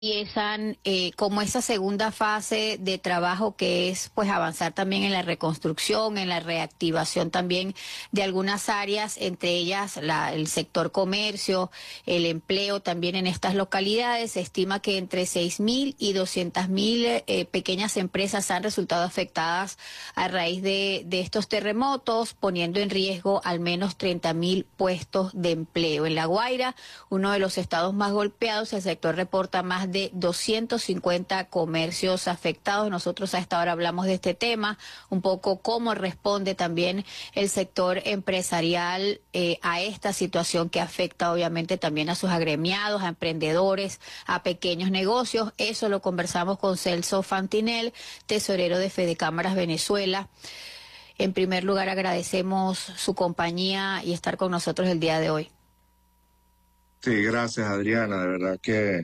empiezan como esa segunda fase de trabajo que es pues avanzar también en la reconstrucción, en la reactivación también de algunas áreas, entre ellas el sector comercio, el empleo también en estas localidades. Se estima que entre 6.000 y 200.000 pequeñas empresas han resultado afectadas a raíz de estos terremotos, poniendo en riesgo al menos 30.000 puestos de empleo. En La Guaira, uno de los estados más golpeados, el sector reporta más de 250 comercios afectados. Nosotros a esta hora hablamos de este tema, un poco cómo responde también el sector empresarial a esta situación que afecta obviamente también a sus agremiados, a emprendedores, a pequeños negocios. Eso lo conversamos con Celso Fantinel, tesorero de Fedecámaras Venezuela. En primer lugar, agradecemos su compañía y estar con nosotros el día de hoy. Sí, gracias Adriana, de verdad que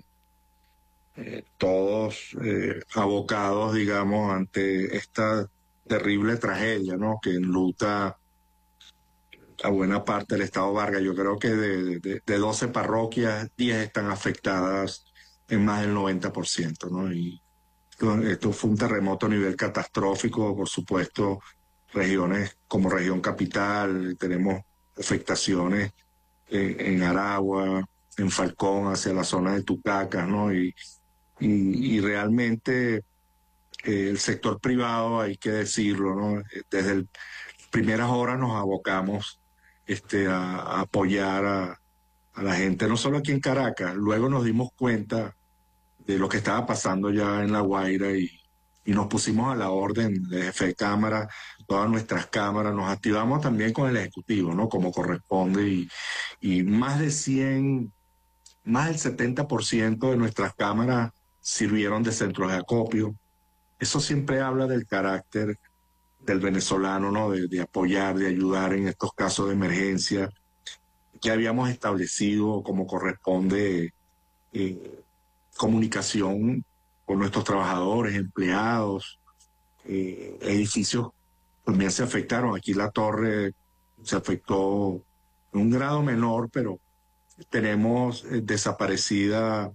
todos abocados, digamos, ante esta terrible tragedia, ¿no? Que enluta a buena parte del estado Vargas. Yo creo que de 12 parroquias, 10 están afectadas en más del 90%, ¿no? Y esto fue un terremoto a nivel catastrófico, por supuesto, regiones como región capital, tenemos afectaciones en Aragua, en Falcón, hacia la zona de Tucacas, ¿no? Y realmente el sector privado, hay que decirlo, ¿no? Desde primeras horas nos abocamos a apoyar a la gente, no solo aquí en Caracas. Luego nos dimos cuenta de lo que estaba pasando ya en La Guaira y nos pusimos a la orden de jefe de cámara, todas nuestras cámaras, nos activamos también con el Ejecutivo, ¿no? Como corresponde, y más de 100, más del 70% de nuestras cámaras sirvieron de centros de acopio. Eso siempre habla del carácter del venezolano, ¿no? De apoyar, de ayudar en estos casos de emergencia. Ya habíamos establecido como corresponde comunicación con nuestros trabajadores, empleados, edificios también se afectaron. Aquí la torre se afectó en un grado menor, pero tenemos desaparecida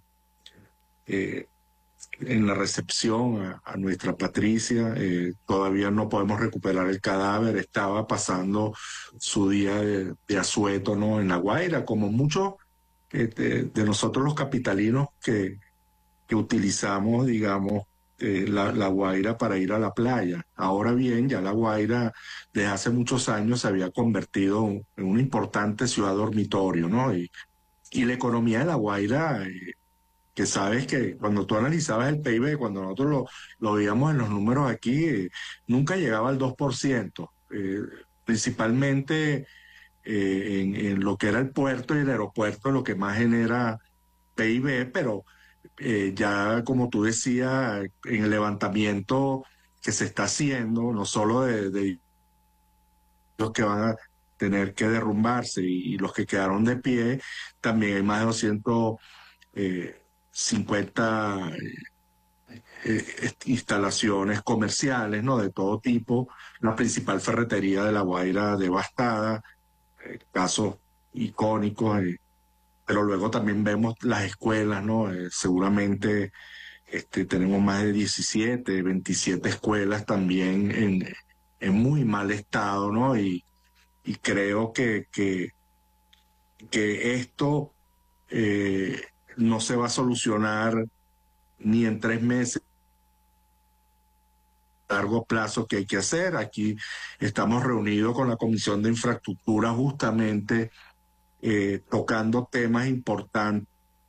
en la recepción a nuestra Patricia. Todavía no podemos recuperar el cadáver. Estaba pasando su día de asueto, ¿no? En La Guaira, como muchos de nosotros los capitalinos que utilizamos, digamos, la Guaira para ir a la playa. Ahora bien, ya La Guaira desde hace muchos años se había convertido en una importante ciudad dormitorio, ¿no? Y la economía de La Guaira, que sabes que cuando tú analizabas el PIB, cuando nosotros lo veíamos en los números aquí, nunca llegaba al 2%, principalmente en lo que era el puerto y el aeropuerto, lo que más genera PIB, pero ya como tú decías, en el levantamiento que se está haciendo, no solo de los que van a tener que derrumbarse y los que quedaron de pie, también hay más de 250 instalaciones comerciales, ¿no? De todo tipo. La principal ferretería de La Guaira devastada, casos icónicos, pero luego también vemos las escuelas, ¿no? Seguramente tenemos más de 17, 27 escuelas también en muy mal estado, ¿no? Y creo que esto no se va a solucionar ni en 3 meses, a largo plazo que hay que hacer. Aquí estamos reunidos con la Comisión de Infraestructura justamente tocando temas importantes.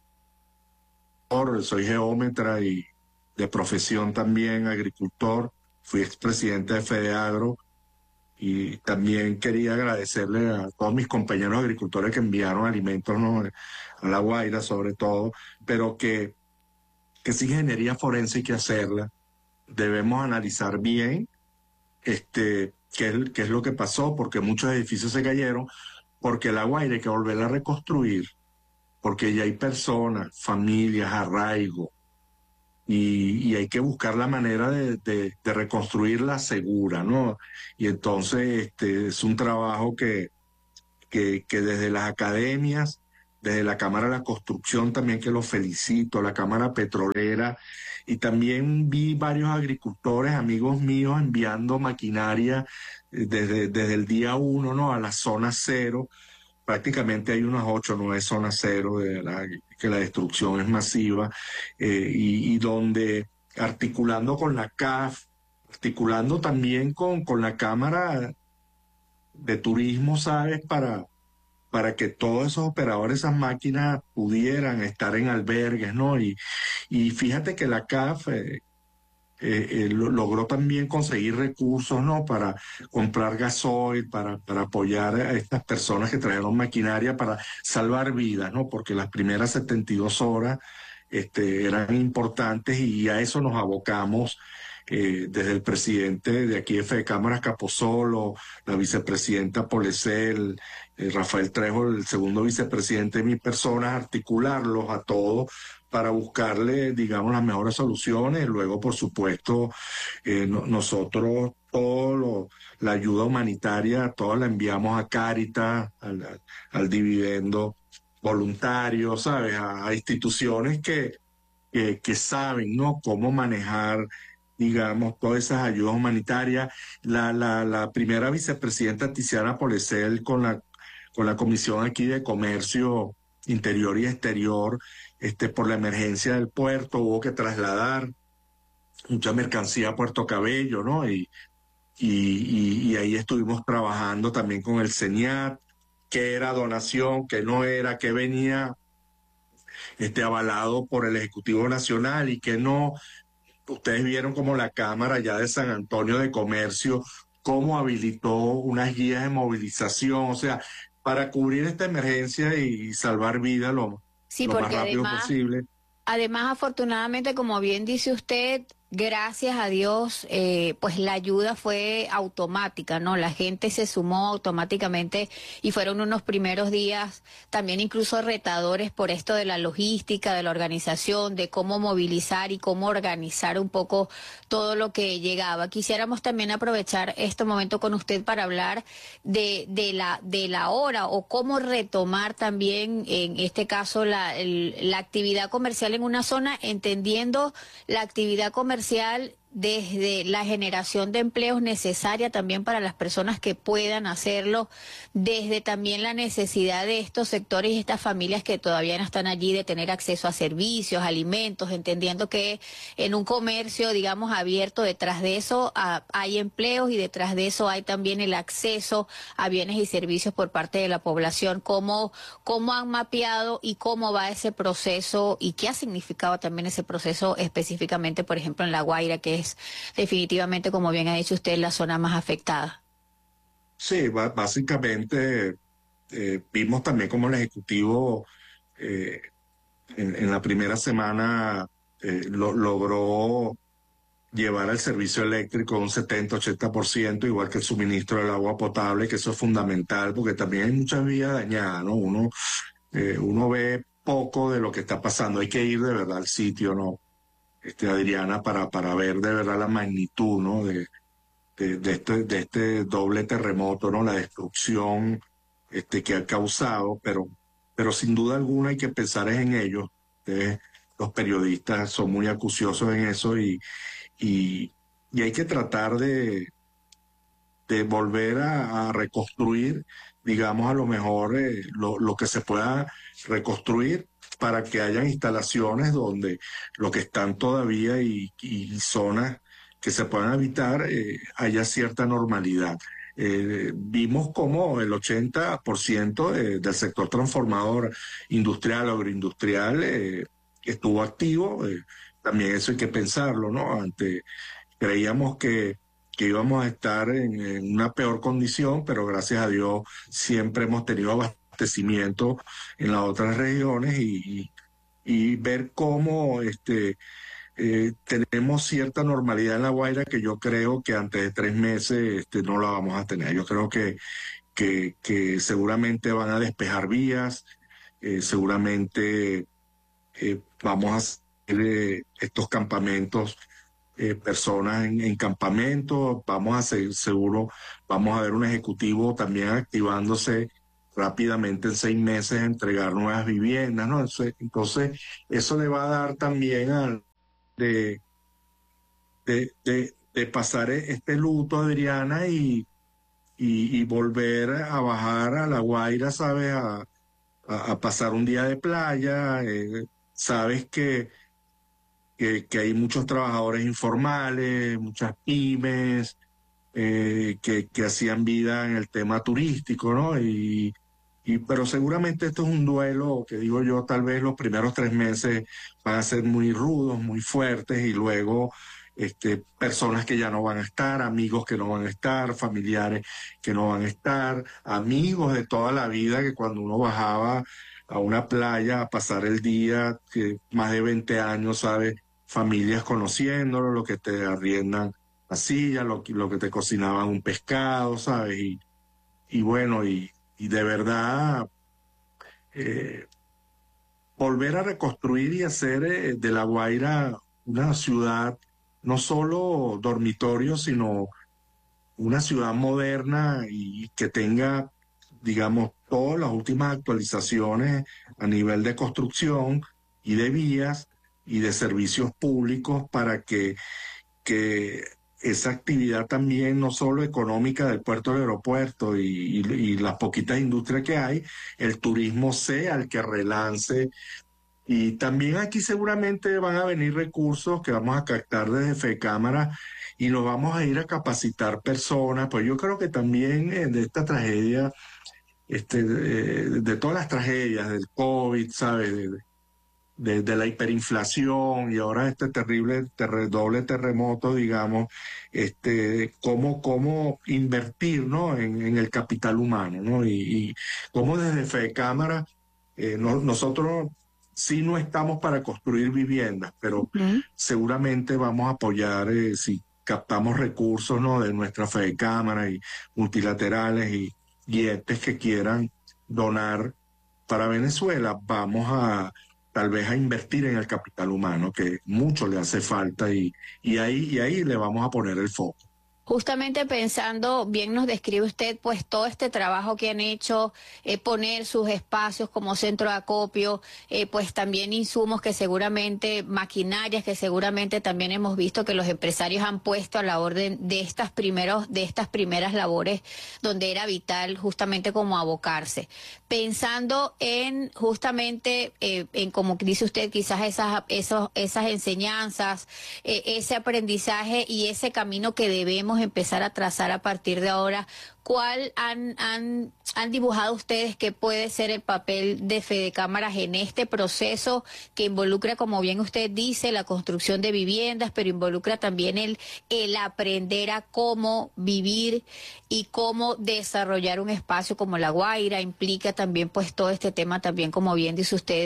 Soy geómetra y de profesión también agricultor, fui expresidente de FEDEAGRO y también quería agradecerle a todos mis compañeros agricultores que enviaron alimentos, ¿no? A La Guaira sobre todo, pero que esa ingeniería forense hay que hacerla. Debemos analizar bien qué es lo que pasó, porque muchos edificios se cayeron, porque La Guaira hay que volverla a reconstruir, porque ya hay personas, familias, arraigo, y hay que buscar la manera de reconstruirla segura, ¿no? Y entonces es un trabajo que desde las academias desde la Cámara de la Construcción también, que los felicito, la Cámara Petrolera, y también vi varios agricultores, amigos míos, enviando maquinaria desde el día 1, ¿no? A la zona cero. Prácticamente hay unas 8 o 9 zonas cero, de verdad, que la destrucción es masiva, y donde articulando con la CAF, articulando también con la Cámara de Turismo, ¿sabes? Para que todos esos operadores, esas máquinas pudieran estar en albergues, ¿no? Y fíjate que la CAF logró también conseguir recursos, ¿no? Para comprar gasoil, para apoyar a estas personas que trajeron maquinaria para salvar vidas, ¿no? Porque las primeras 72 horas eran importantes, y a eso nos abocamos. Desde el presidente de aquí de Fede Cámaras, Capozolo, la vicepresidenta Polecel, Rafael Trejo, el segundo vicepresidente, de mi persona, articularlos a todos para buscarle, digamos, las mejores soluciones. Luego, por supuesto, nosotros la ayuda humanitaria, toda la enviamos a Cáritas, al Dividendo Voluntario, ¿sabes? A instituciones que saben, ¿no? Cómo manejar, digamos, todas esas ayudas humanitarias. La primera vicepresidenta Tiziana Polecel, con la Comisión aquí de Comercio Interior y Exterior, por la emergencia del puerto, hubo que trasladar mucha mercancía a Puerto Cabello, ¿no? Y ahí estuvimos trabajando también con el CENIAT, qué era donación, qué no era, qué venía avalado por el Ejecutivo Nacional y qué no. Ustedes vieron como la Cámara ya de San Antonio de Comercio, cómo habilitó unas guías de movilización, o sea, para cubrir esta emergencia y salvar vidas Sí, lo más porque rápido además posible. Además, afortunadamente, como bien dice usted, gracias a Dios, pues la ayuda fue automática, ¿no? La gente se sumó automáticamente y fueron unos primeros días también incluso retadores por esto de la logística, de la organización, de cómo movilizar y cómo organizar un poco todo lo que llegaba. Quisiéramos también aprovechar este momento con usted para hablar de la hora o cómo retomar también, en este caso, la actividad comercial en una zona, entendiendo la actividad comercial desde la generación de empleos necesaria también para las personas que puedan hacerlo, desde también la necesidad de estos sectores y estas familias que todavía no están allí de tener acceso a servicios, alimentos, entendiendo que en un comercio, digamos, abierto, detrás de eso hay empleos y detrás de eso hay también el acceso a bienes y servicios por parte de la población. ¿Cómo han mapeado y cómo va ese proceso y qué ha significado también ese proceso específicamente, por ejemplo, en La Guaira, que es definitivamente, como bien ha dicho usted, la zona más afectada? Sí, básicamente vimos también como el Ejecutivo eh, en la primera semana logró llevar el servicio eléctrico un 70-80%, igual que el suministro del agua potable, que eso es fundamental, porque también hay muchas vías dañadas, ¿no? Uno ve poco de lo que está pasando, hay que ir de verdad al sitio, ¿no? Adriana, para ver de verdad la magnitud, ¿no? De este doble terremoto, ¿no? La destrucción que ha causado, pero sin duda alguna hay que pensar es en ellos. Los periodistas son muy acuciosos en eso, y, y hay que tratar de volver a reconstruir, digamos, a lo mejor lo que se pueda reconstruir, para que hayan instalaciones donde los que están todavía y zonas que se puedan habitar, haya cierta normalidad. Vimos como el 80% del sector transformador industrial, agroindustrial, estuvo activo. También eso hay que pensarlo, ¿no? Creíamos que íbamos a estar en una peor condición, pero gracias a Dios siempre hemos tenido abastecimiento en las otras regiones, y ver cómo tenemos cierta normalidad en La Guaira, que yo creo que antes de 3 meses no la vamos a tener. Yo creo que seguramente van a despejar vías, seguramente vamos a hacer estos campamentos, personas en campamentos, vamos a seguir seguro, vamos a ver un ejecutivo también activándose rápidamente en 6 meses entregar nuevas viviendas, ¿no? Entonces eso le va a dar también de, de pasar este luto, Adriana, y volver a bajar a La Guaira, ¿sabes? A pasar un día de playa. Sabes que hay muchos trabajadores informales, muchas pymes, que hacían vida en el tema turístico, ¿no? Pero seguramente esto es un duelo que digo yo, tal vez los primeros 3 meses van a ser muy rudos, muy fuertes, y luego personas que ya no van a estar, amigos que no van a estar, familiares que no van a estar, amigos de toda la vida que cuando uno bajaba a una playa a pasar el día, que más de 20 años, ¿sabes? Familias conociéndolo, lo que te arriendan la silla, lo que te cocinaban un pescado, ¿sabes? Y bueno, y de verdad, eh, volver a reconstruir y hacer de La Guaira una ciudad, no solo dormitorio, sino una ciudad moderna y que tenga, digamos, todas las últimas actualizaciones a nivel de construcción y de vías y de servicios públicos para que esa actividad también, no solo económica del puerto del aeropuerto y las poquitas industrias que hay, el turismo sea el que relance. Y también aquí seguramente van a venir recursos que vamos a captar desde FECámara y nos vamos a ir a capacitar personas. Pues yo creo que también de esta tragedia, de todas las tragedias del COVID, ¿sabes? De la hiperinflación y ahora este terrible doble terremoto, digamos, cómo invertir, ¿no? en el capital humano, ¿no? Y cómo desde FECámara, nosotros sí no estamos para construir viviendas, pero Ujú. seguramente vamos a apoyar, si captamos recursos, ¿no? de nuestra FECámara y multilaterales y entes que quieran donar para Venezuela, vamos a tal vez a invertir en el capital humano, que mucho le hace falta y ahí le vamos a poner el foco. Justamente pensando, bien nos describe usted, pues todo este trabajo que han hecho, poner sus espacios como centro de acopio, pues también insumos que seguramente, maquinarias que seguramente también hemos visto que los empresarios han puesto a la orden de de estas primeras labores donde era vital justamente como abocarse. Pensando en justamente, en como dice usted, quizás esas enseñanzas, ese aprendizaje y ese camino que debemos empezar a trazar a partir de ahora. ¿Cuál han dibujado ustedes que puede ser el papel de Fedecámaras en este proceso que involucra, como bien usted dice, la construcción de viviendas, pero involucra también el aprender a cómo vivir y cómo desarrollar un espacio como La Guaira? Implica también pues todo este tema también, como bien dice usted,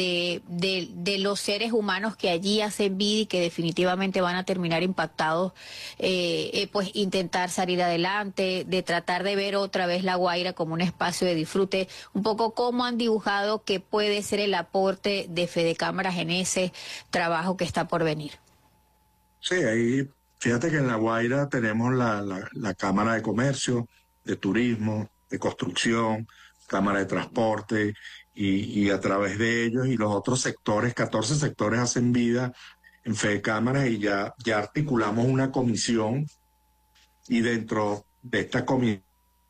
de los seres humanos que allí hacen vida y que definitivamente van a terminar impactados, pues intentar salir adelante, de tratar de ver otra vez La Guaira como un espacio de disfrute. Un poco cómo han dibujado que puede ser el aporte de Fedecámaras en ese trabajo que está por venir. Sí, ahí, fíjate que en La Guaira tenemos la Cámara de Comercio, de Turismo, de Construcción, Cámara de Transporte, y a través de ellos y los otros sectores, 14 sectores hacen vida en Fedecámaras y ya articulamos una comisión y dentro de esta comisión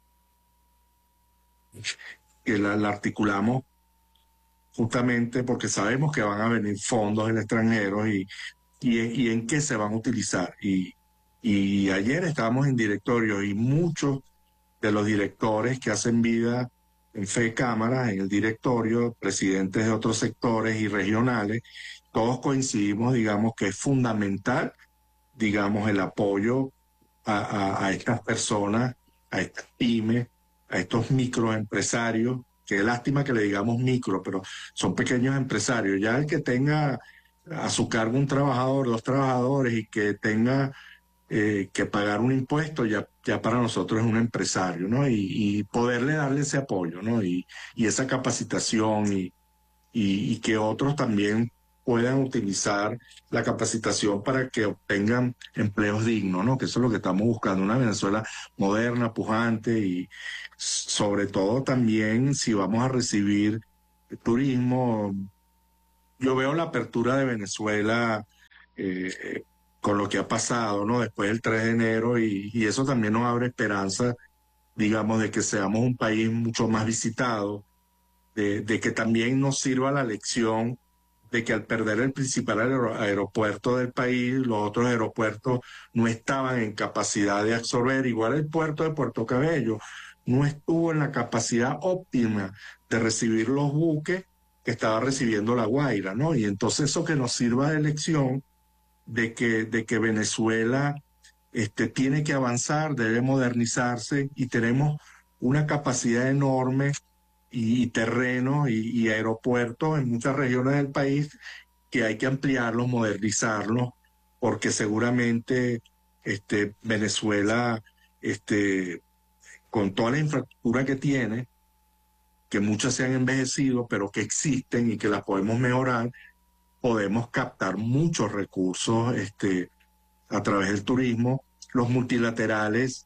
que la articulamos justamente porque sabemos que van a venir fondos del extranjero y en qué se van a utilizar. Y ayer estábamos en directorio y muchos de los directores que hacen vida en FECámara, en el directorio, presidentes de otros sectores y regionales, todos coincidimos, digamos, que es fundamental, digamos, el apoyo a estas personas, a estas pymes, a estos microempresarios. Qué lástima que le digamos micro, pero son pequeños empresarios. Ya el que tenga a su cargo un trabajador, 2 trabajadores y que tenga que pagar un impuesto, ya para nosotros es un empresario, ¿no? Y poderle darle ese apoyo, ¿no? Y esa capacitación y que otros también puedan utilizar la capacitación para que obtengan empleos dignos, ¿no? Que eso es lo que estamos buscando, una Venezuela moderna, pujante y sobre todo también si vamos a recibir turismo. Yo veo la apertura de Venezuela con lo que ha pasado, ¿no? Después del 3 de enero y eso también nos abre esperanza, digamos, de que seamos un país mucho más visitado, de que también nos sirva la lección de que al perder el principal aeropuerto del país, los otros aeropuertos no estaban en capacidad de absorber, igual el puerto de Puerto Cabello no estuvo en la capacidad óptima de recibir los buques que estaba recibiendo La Guaira, ¿no? Y entonces eso que nos sirva de lección de que Venezuela tiene que avanzar, debe modernizarse y tenemos una capacidad enorme y terrenos y aeropuertos en muchas regiones del país que hay que ampliarlos, modernizarlos, porque seguramente Venezuela, con toda la infraestructura que tiene, que muchas se han envejecido, pero que existen y que las podemos mejorar, podemos captar muchos recursos a través del turismo, los multilaterales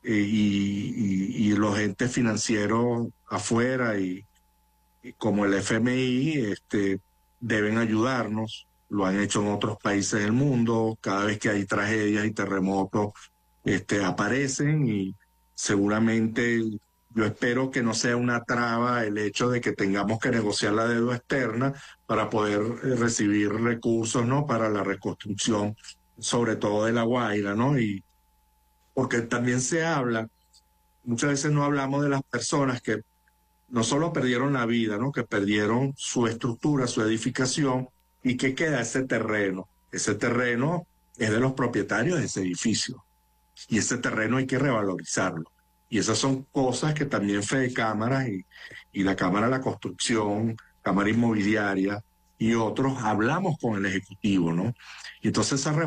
y los entes financieros afuera y como el FMI deben ayudarnos, lo han hecho en otros países del mundo, cada vez que hay tragedias y terremotos aparecen y seguramente yo espero que no sea una traba el hecho de que tengamos que negociar la deuda externa para poder recibir recursos, ¿no? Para la reconstrucción, sobre todo de La Guaira, ¿no? Y porque también se habla, muchas veces no hablamos de las personas que no solo perdieron la vida, ¿no? Que perdieron su estructura, su edificación, y que queda ese terreno. Ese terreno es de los propietarios de ese edificio. Y ese terreno hay que revalorizarlo. Y esas son cosas que también Fede Cámaras y la Cámara de la Construcción, Cámara Inmobiliaria y otros hablamos con el Ejecutivo, ¿no? Y entonces esa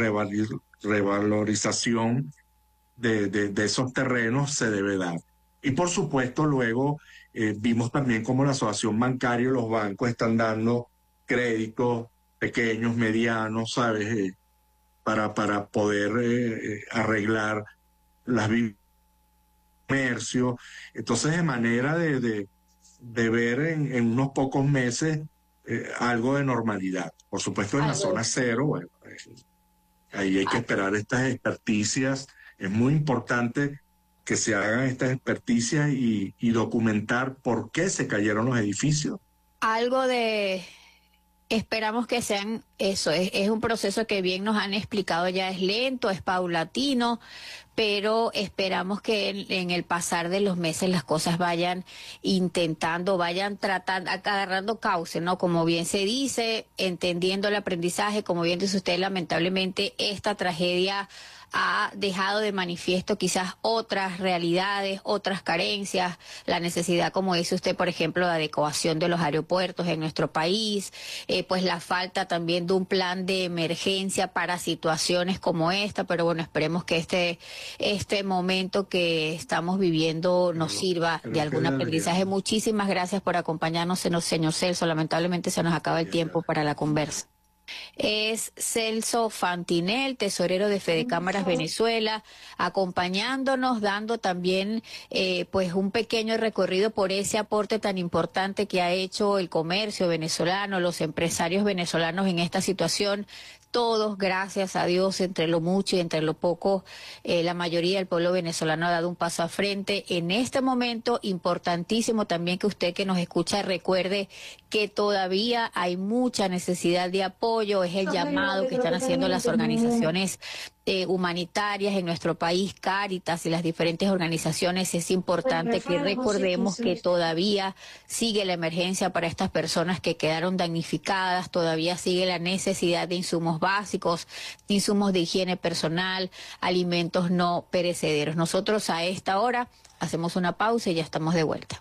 revalorización de esos terrenos se debe dar. Y por supuesto luego vimos también cómo la asociación bancaria y los bancos están dando créditos pequeños, medianos, ¿sabes? Para poder arreglar las comercios. Entonces, de manera de ver en unos pocos meses algo de normalidad. Por supuesto, en la zona cero, bueno, ahí hay que esperar estas experticias. Es muy importante que se hagan estas experticias y documentar por qué se cayeron los edificios. Algo de... Esperamos que sean eso, es un proceso que bien nos han explicado ya, es lento, es paulatino, pero esperamos que en el pasar de los meses las cosas vayan intentando, vayan tratando, agarrando cauce, ¿no? Como bien se dice, entendiendo el aprendizaje, como bien dice usted, lamentablemente esta tragedia ha dejado de manifiesto quizás otras realidades, otras carencias, la necesidad, como dice usted, por ejemplo, de adecuación de los aeropuertos en nuestro país, pues la falta también de un plan de emergencia para situaciones como esta, pero bueno, esperemos que este momento que estamos viviendo nos sirva de algún aprendizaje. Muchísimas gracias por acompañarnos, señor Celso. Lamentablemente se nos acaba el tiempo para la conversa. Es Celso Fantinel, tesorero de Fede Cámaras Venezuela, acompañándonos, dando también pues un pequeño recorrido por ese aporte tan importante que ha hecho el comercio venezolano, los empresarios venezolanos en esta situación. Todos, gracias a Dios, entre lo mucho y entre lo poco, la mayoría del pueblo venezolano ha dado un paso a frente. En este momento, importantísimo también que usted que nos escucha recuerde que todavía hay mucha necesidad de apoyo, es el llamado que están haciendo las organizaciones humanitarias en nuestro país, Cáritas y las diferentes organizaciones. Es importante que recordemos que todavía sigue la emergencia para estas personas que quedaron damnificadas, todavía sigue la necesidad de insumos básicos, insumos de higiene personal, alimentos no perecederos. Nosotros a esta hora hacemos una pausa y ya estamos de vuelta.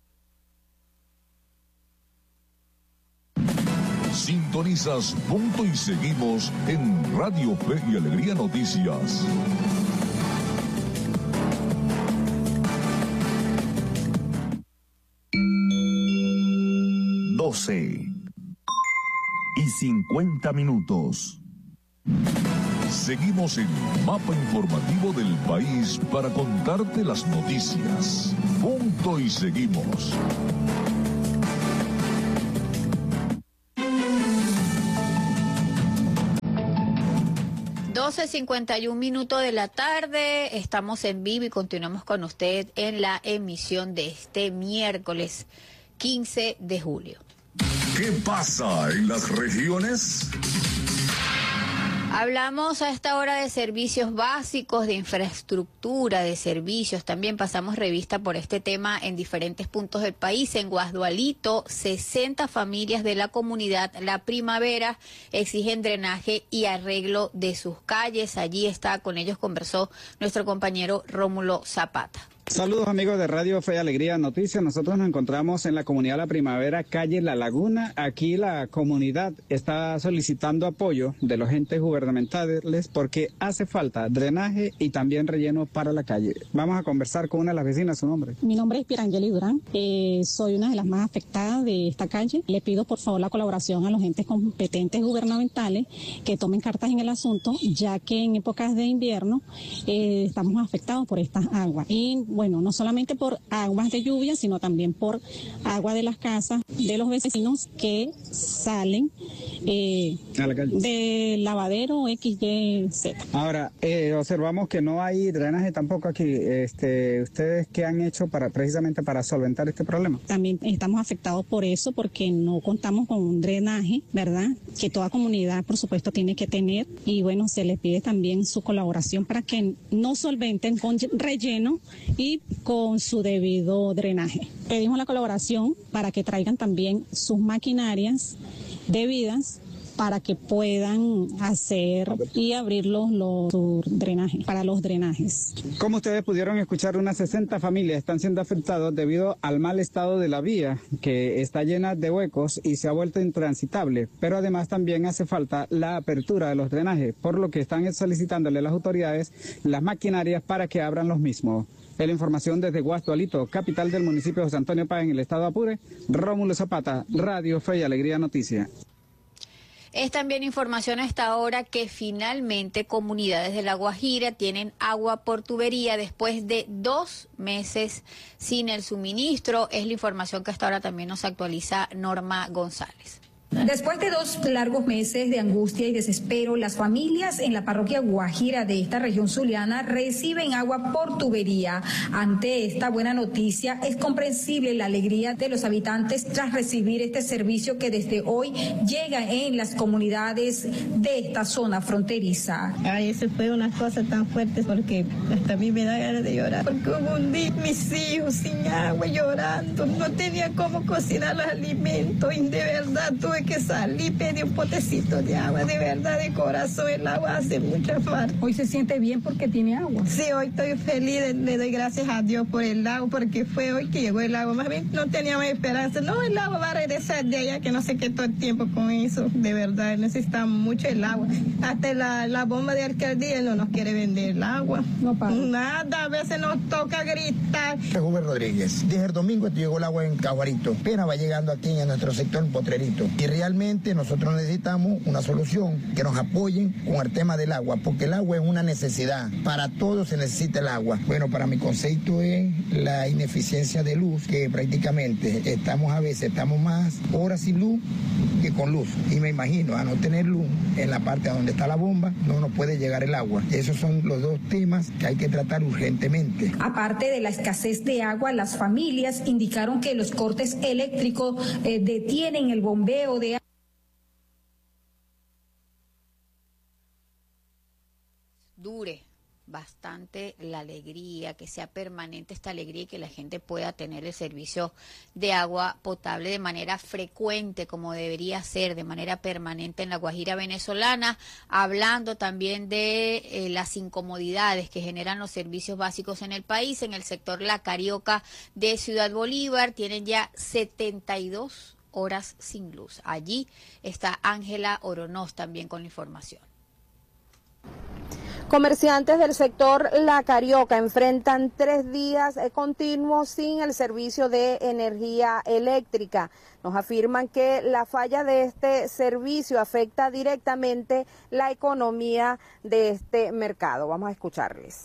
Sintonizas Punto y Seguimos en Radio Fe y Alegría Noticias. 6:50. Seguimos en Mapa Informativo del País para contarte las noticias. Punto y seguimos. 12:51 de la tarde, estamos en vivo y continuamos con usted en la emisión de este miércoles 15 de julio. ¿Qué pasa en las regiones? Hablamos a esta hora de servicios básicos, de infraestructura, de servicios. También pasamos revista por este tema en diferentes puntos del país. En Guasdualito, 60 familias de la comunidad La Primavera exigen drenaje y arreglo de sus calles. Allí está, con ellos conversó nuestro compañero Rómulo Zapata. Saludos amigos de Radio Fe y Alegría Noticias. Nosotros nos encontramos en la comunidad La Primavera, calle La Laguna. Aquí la comunidad está solicitando apoyo de los entes gubernamentales porque hace falta drenaje y también relleno para la calle. Vamos a conversar con una de las vecinas. ¿Su nombre? Mi nombre es Pirangeli Durán. Soy una de las más afectadas de esta calle. Le pido por favor la colaboración a los entes competentes gubernamentales que tomen cartas en el asunto, ya que en épocas de invierno estamos afectados por estas aguas. Y bueno, no solamente por aguas de lluvia, sino también por agua de las casas de los vecinos que salen a la calle del lavadero XYZ. Ahora, observamos que no hay drenaje tampoco aquí. ¿Ustedes qué han hecho precisamente para solventar este problema? También estamos afectados por eso, porque no contamos con un drenaje, ¿verdad? Que toda comunidad, por supuesto, tiene que tener. Y bueno, se les pide también su colaboración para que no solventen con relleno y con su debido drenaje. Pedimos la colaboración para que traigan también sus maquinarias debidas para que puedan hacer y abrir su drenaje, para los drenajes. Como ustedes pudieron escuchar, unas 60 familias están siendo afectadas debido al mal estado de la vía, que está llena de huecos y se ha vuelto intransitable, pero además también hace falta la apertura de los drenajes, por lo que están solicitándole a las autoridades las maquinarias para que abran los mismos. En la información desde Guasdualito, capital del municipio de José Antonio Páez, en el estado de Apure, Rómulo Zapata, Radio Fe y Alegría Noticias. Es también información a esta hora que finalmente comunidades de La Guajira tienen agua por tubería después de 2 meses sin el suministro. Es la información que hasta ahora también nos actualiza Norma González. Después de 2 largos meses de angustia y desespero, las familias en la parroquia Guajira de esta región zuliana reciben agua por tubería. Ante esta buena noticia, es comprensible la alegría de los habitantes tras recibir este servicio que desde hoy llega en las comunidades de esta zona fronteriza. Ay, eso fue una cosa tan fuerte porque hasta a mí me da ganas de llorar. Porque hubo un día mis hijos sin agua llorando, no tenía cómo cocinar los alimentos y de verdad tuve que salir, pedí un potecito de agua, de verdad, de corazón, el agua hace mucha falta. ¿Hoy se siente bien porque tiene agua? Sí, hoy estoy feliz, le doy gracias a Dios por el agua, porque fue hoy que llegó el agua, más bien no teníamos esperanza, no, el agua va a regresar de allá, que no se quedó el tiempo con eso, de verdad, necesitamos mucho el agua, hasta la bomba de alcaldía no nos quiere vender el agua, no paga. Nada, a veces nos toca gritar. Rubén Rodríguez, desde el domingo llegó el agua en Caguarito, apenas va llegando aquí en nuestro sector Potrerito, y realmente nosotros necesitamos una solución, que nos apoyen con el tema del agua, porque el agua es una necesidad, para todos se necesita el agua. Bueno, para mi concepto es la ineficiencia de luz, que prácticamente estamos más horas sin luz que con luz, y me imagino a no tener luz en la parte donde está la bomba, no nos puede llegar el agua. Esos son los 2 temas que hay que tratar urgentemente. Aparte de la escasez de agua, las familias indicaron que los cortes eléctricos detienen el bombeo de agua. Dure bastante la alegría, que sea permanente esta alegría y que la gente pueda tener el servicio de agua potable de manera frecuente, como debería ser, de manera permanente en la Guajira venezolana, hablando también de las incomodidades que generan los servicios básicos en el país. En el sector La Carioca de Ciudad Bolívar tienen ya 72 horas sin luz. Allí está Ángela Oronoz también con la información. Comerciantes del sector La Carioca enfrentan 3 días continuos sin el servicio de energía eléctrica. Nos afirman que la falla de este servicio afecta directamente la economía de este mercado. Vamos a escucharles.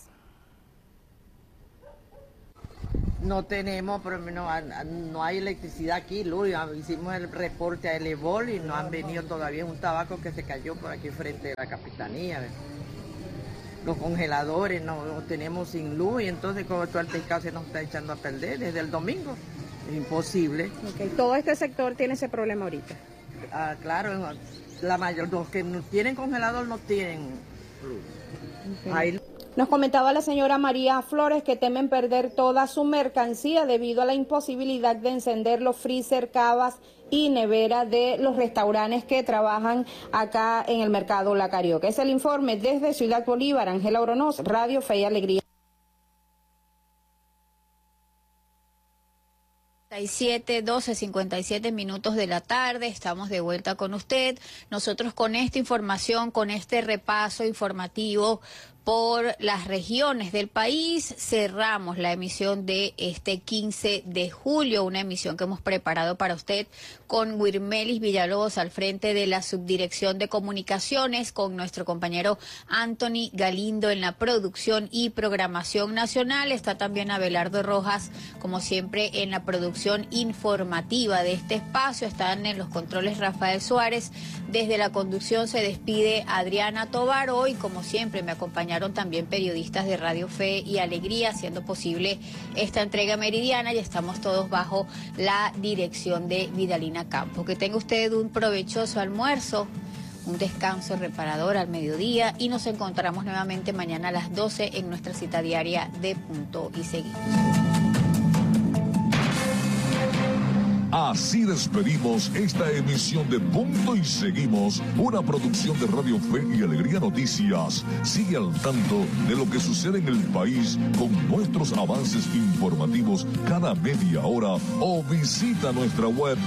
No tenemos, no hay electricidad aquí, Luis. Hicimos el reporte a Elebol y no han venido todavía. Un tabaco que se cayó por aquí frente a la capitanía. Los congeladores no tenemos sin luz y entonces como todo el pescado se nos está echando a perder desde el domingo. Es imposible. Okay. ¿Todo este sector tiene ese problema ahorita? Claro, los que no tienen congelador no tienen luz. Okay. Nos comentaba la señora María Flores que temen perder toda su mercancía debido a la imposibilidad de encender los freezer, cavas y nevera de los restaurantes que trabajan acá en el mercado La Carioca. Es el informe desde Ciudad Bolívar. Ángela Oronoz, Radio Fe y Alegría. 57 minutos de la tarde, estamos de vuelta con usted. Nosotros con esta información, con este repaso informativo por las regiones del país, cerramos la emisión de este 15 de julio, una emisión que hemos preparado para usted con Wirmelis Villalobos al frente de la Subdirección de Comunicaciones, con nuestro compañero Anthony Galindo en la producción y programación nacional. Está también Abelardo Rojas, como siempre, en la producción informativa de este espacio. Están en los controles Rafael Suárez. Desde la conducción se despide Adriana Tovar. Hoy, como siempre, me acompañaron también periodistas de Radio Fe y Alegría, haciendo posible esta entrega meridiana, y estamos todos bajo la dirección de Vidalina Campo. Que tenga usted un provechoso almuerzo, un descanso reparador al mediodía, y nos encontramos nuevamente mañana a las 12 en nuestra cita diaria de Punto y Seguimos. Así despedimos esta emisión de Punto y Seguimos, una producción de Radio Fe y Alegría Noticias. Sigue al tanto de lo que sucede en el país con nuestros avances informativos cada media hora o visita nuestra web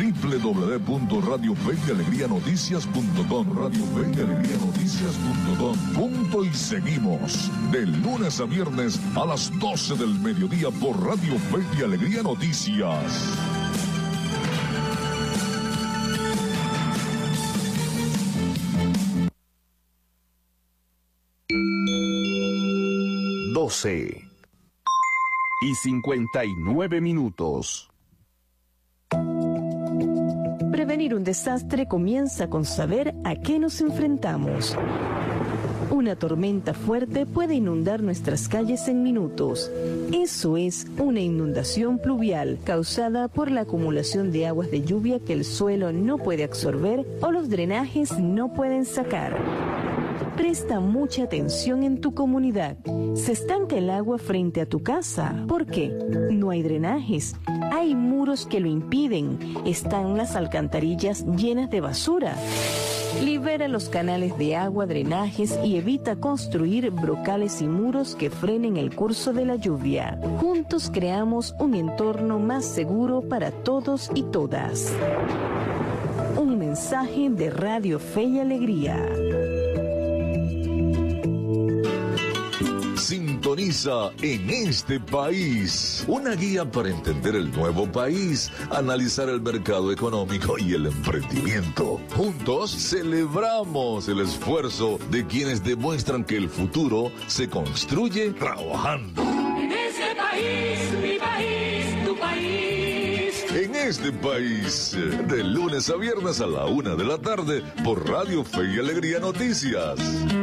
www.radiofeyalegrianoticias.com. radiofeyalegrianoticias.com. Punto y Seguimos, de lunes a viernes a las 12 del mediodía por Radio Fe y Alegría Noticias. y 59 minutos. Prevenir un desastre comienza con saber a qué nos enfrentamos. Una tormenta fuerte puede inundar nuestras calles en minutos. Eso es una inundación pluvial causada por la acumulación de aguas de lluvia que el suelo no puede absorber o los drenajes no pueden sacar. Presta mucha atención en tu comunidad. ¿Se estanca el agua frente a tu casa? ¿Por qué? No hay drenajes. Hay muros que lo impiden. Están las alcantarillas llenas de basura. Libera los canales de agua, drenajes y evita construir brocales y muros que frenen el curso de la lluvia. Juntos creamos un entorno más seguro para todos y todas. Un mensaje de Radio Fe y Alegría. Sintoniza En Este País, una guía para entender el nuevo país, analizar el mercado económico y el emprendimiento. Juntos celebramos el esfuerzo de quienes demuestran que el futuro se construye trabajando. En este país, mi país, tu país. En Este País, de lunes a viernes a la 1 de la tarde por Radio Fe y Alegría Noticias.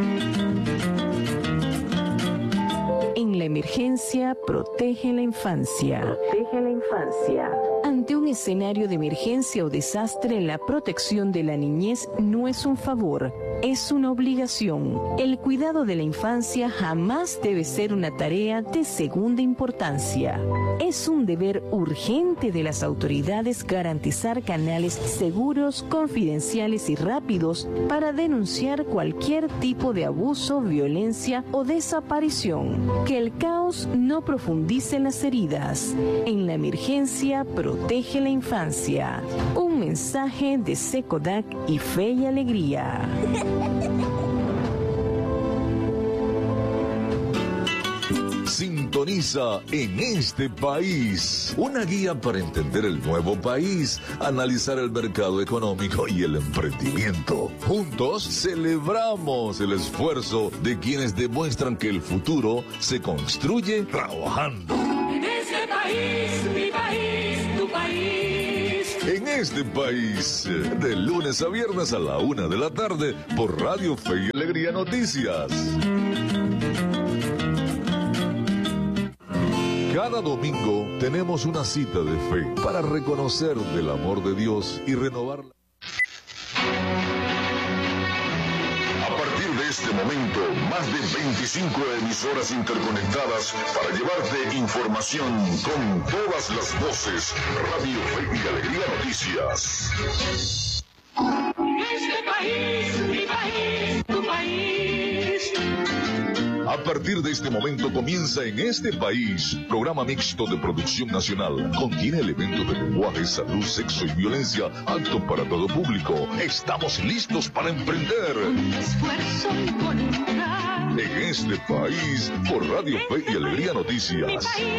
En la emergencia, protege la infancia. Protege la infancia. Ante un escenario de emergencia o desastre, la protección de la niñez no es un favor, es una obligación. El cuidado de la infancia jamás debe ser una tarea de segunda importancia. Es un deber urgente de las autoridades garantizar canales seguros, confidenciales y rápidos para denunciar cualquier tipo de abuso, violencia o desaparición. Que el caos no profundice las heridas. En la emergencia, protege la infancia. Un mensaje de Secodac y Fe y Alegría. Comienza en este país. Una guía para entender el nuevo país, analizar el mercado económico y el emprendimiento. Juntos celebramos el esfuerzo de quienes demuestran que el futuro se construye trabajando. En este país, mi país, tu país. En este país, de lunes a viernes a la 1 de la tarde, por Radio Fe y Alegría Noticias. Cada domingo tenemos una cita de fe para reconocer del amor de Dios y renovar. A partir de este momento, más de 25 emisoras interconectadas para llevarte información con todas las voces. Radio Fe y Alegría Noticias. Este país, mi país, tu país. A partir de este momento comienza en este país, programa mixto de producción nacional. Contiene elementos de lenguaje, salud, sexo y violencia, apto para todo público. Estamos listos para emprender. Esfuerzo y voluntad. En este país, por Radio Fe y Alegría Noticias.